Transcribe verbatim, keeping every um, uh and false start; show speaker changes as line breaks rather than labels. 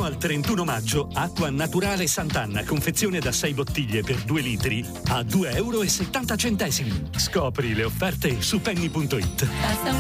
Fino al trentuno maggio, acqua naturale Sant'Anna, confezione da sei bottiglie per due litri, a due euro e settanta centesimi. Scopri le offerte su penny punto it.
Basta un